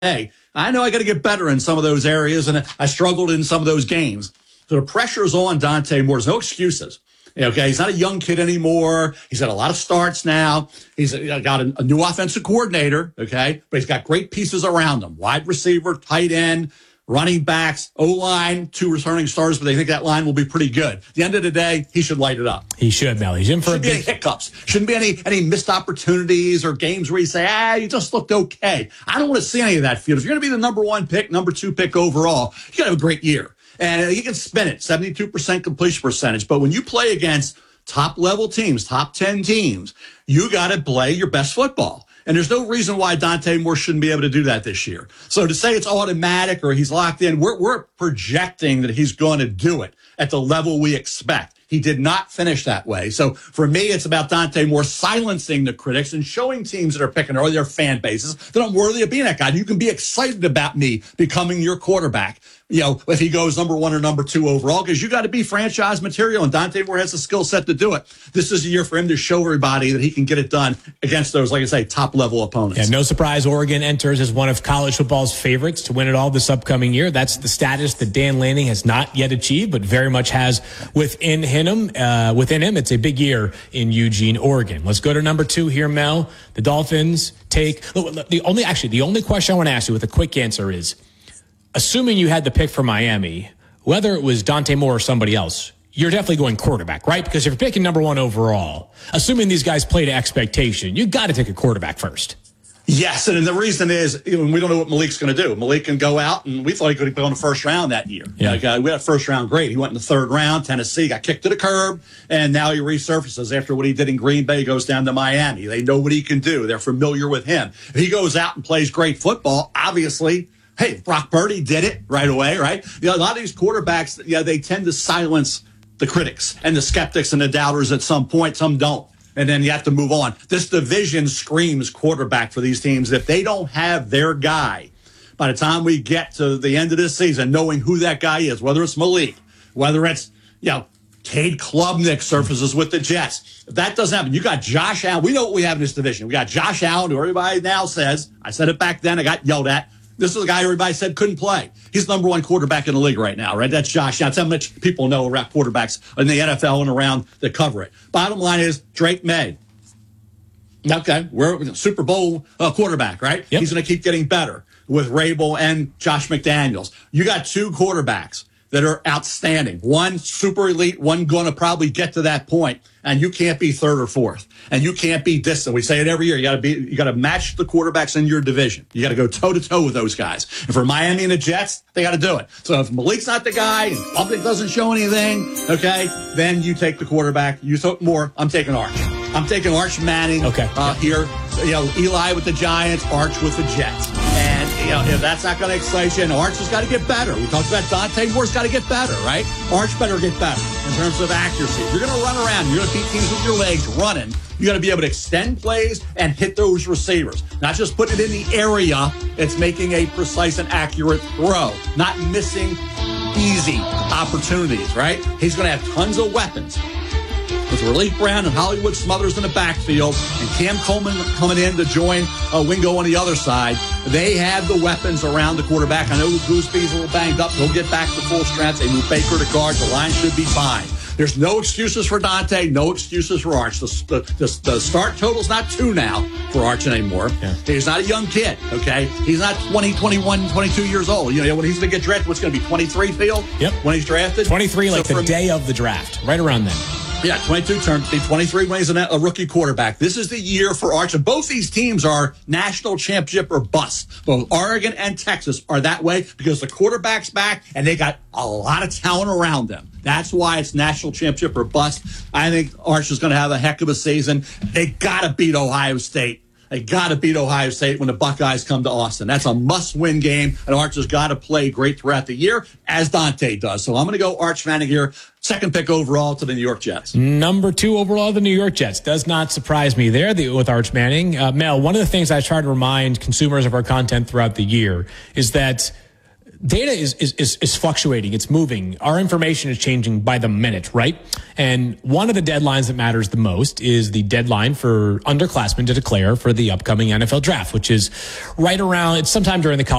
hey, I know I got to get better in some of those areas, and I struggled in some of those games. So the pressure's on Dante Moore. There's no excuses. Okay, he's not a young kid anymore. He's had a lot of starts now. He's got a new offensive coordinator, okay, but he's got great pieces around him. Wide receiver, tight end, running backs, O-line, 2 returning starters, but they think that line will be pretty good. At the end of the day, he should light it up. He should, Mel. He's in for Shouldn't be any hiccups. Shouldn't be any missed opportunities or games where you say, you just looked okay. I don't want to see any of that field. If you're going to be the number 1 pick, number 2 pick overall, you got to have a great year. And you can spin it, 72% completion percentage. But when you play against top-level teams, top 10 teams, you got to play your best football. And there's no reason why Dante Moore shouldn't be able to do that this year. So to say it's automatic or he's locked in, we're projecting that he's going to do it at the level we expect. He did not finish that way. So for me, it's about Dante Moore silencing the critics and showing teams that are picking or their fan bases that I'm worthy of being that guy. You can be excited about me becoming your quarterback, if he goes number 1 or number 2 overall, because you got to be franchise material, and Dante Moore has the skill set to do it. This is a year for him to show everybody that he can get it done against those, like I say, top-level opponents. Yeah, no surprise, Oregon enters as one of college football's favorites to win it all this upcoming year. That's the status that Dan Lanning has not yet achieved, but very much has within him. It's a big year in Eugene, Oregon. Let's go to number 2 here, Mel. The Dolphins take the only question I want to ask you with a quick answer is, assuming you had the pick for Miami, whether it was Dante Moore or somebody else, you're definitely going quarterback, right? Because if you're picking number 1 overall, assuming these guys play to expectation, you got to take a quarterback first. Yes, and the reason is we don't know what Malik's going to do. Malik can go out, and we thought he could go in the first round that year. Yeah. We had a first round grade. He went in the 3rd round. Tennessee got kicked to the curb, and now he resurfaces after what he did in Green Bay. Goes down to Miami. They know what he can do. They're familiar with him. If he goes out and plays great football, obviously, hey, Brock Purdy did it right away, right? A lot of these quarterbacks, they tend to silence the critics and the skeptics and the doubters at some point. Some don't. And then you have to move on. This division screams quarterback for these teams. If they don't have their guy, by the time we get to the end of this season, knowing who that guy is, whether it's Malik, whether it's, Cade Klubnik surfaces with the Jets. If that doesn't happen, you got Josh Allen. We know what we have in this division. We got Josh Allen, who everybody now says, I said it back then, I got yelled at. This is a guy everybody said couldn't play. He's the number 1 quarterback in the league right now, right? That's Josh Allen. That's how much people know about quarterbacks in the NFL and around that cover it. Bottom line is Drake May. Okay, we're Super Bowl quarterback, right? Yep. He's going to keep getting better with Rabel and Josh McDaniels. You got 2 quarterbacks that are outstanding. One super elite, one going to probably get to that point, and you can't be 3rd or 4th, and you can't be distant. We say it every year. You got to match the quarterbacks in your division. You got to go toe to toe with those guys. And for Miami and the Jets, they got to do it. So if Malik's not the guy and Klubnik doesn't show anything, okay, then you take the quarterback. You took Moore. I'm taking Arch. I'm taking Arch Manning here. Eli with the Giants, Arch with the Jets. And, if that's not going to excite you, and Arch has got to get better. We talked about Dante Moore's got to get better, right? Arch better get better in terms of accuracy. If you're going to run around, you're going to beat teams with your legs running, you got to be able to extend plays and hit those receivers. Not just putting it in the area, it's making a precise and accurate throw. Not missing easy opportunities, right? He's going to have tons of weapons. With Relief Brown and Hollywood Smothers in the backfield and Cam Coleman coming in to join Wingo on the other side, they have the weapons around the quarterback. I know Goosby's a little banged up. He'll get back to full strength. They move Baker to guard. The line should be fine. There's no excuses for Dante, no excuses for Arch. The start total's not 2 now for Arch anymore. Yeah. He's not a young kid, okay? He's not 20, 21, 22 years old. When he's going to get drafted, what's going to be 23, Phil? Yep. When he's drafted? 23, the day of the draft, right around then. Yeah, 22 turned 23 when he's a rookie quarterback. This is the year for Arch. And both these teams are national championship or bust. Both Oregon and Texas are that way because the quarterback's back and they got a lot of talent around them. That's why it's national championship or bust. I think Arch is going to have a heck of a season. They got to beat Ohio State. They got to beat Ohio State when the Buckeyes come to Austin. That's a must-win game, and Arch has got to play great throughout the year, as Dante does. So I'm going to go Arch Manning here, 2nd pick overall to the New York Jets. Number 2 overall, the New York Jets. Does not surprise me there with Arch Manning. Mel, one of the things I try to remind consumers of our content throughout the year is that data is fluctuating. It's moving. Our information is changing by the minute, right? And one of the deadlines that matters the most is the deadline for underclassmen to declare for the upcoming NFL draft, which is right around, it's sometime during the college